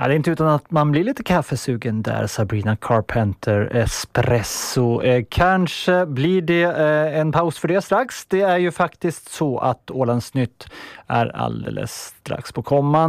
Ja, det är inte utan att man blir lite kaffesugen där, Sabrina Carpenter, Espresso. Kanske blir det en paus för det strax. Det är ju faktiskt så att Ålandsnytt är alldeles strax på komman.